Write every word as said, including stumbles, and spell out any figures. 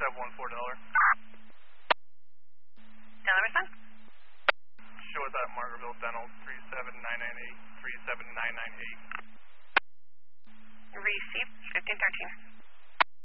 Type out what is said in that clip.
five one four dollar. Dollar respond? Show us at Margaretville Dental, three seven nine nine eight, three seven nine nine eight. Receive fifteen thirteen.